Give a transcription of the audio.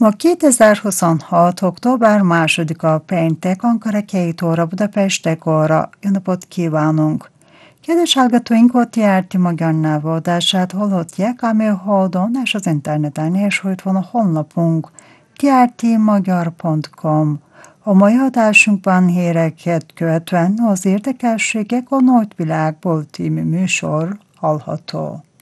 Ma 2026. október 2-a péntek, Ankara 2 óra, Budapest 1 óra. Jó napot kívánunk! Kedves hallgatóink, ott járti magyar nyelvadását hallhatják, ami a Holdon és az interneten, és hogy van a honlapunk trtmagyar.com. A mai adásunkban híreket követően az érdekességek a nagyvilágból című műsor hallható.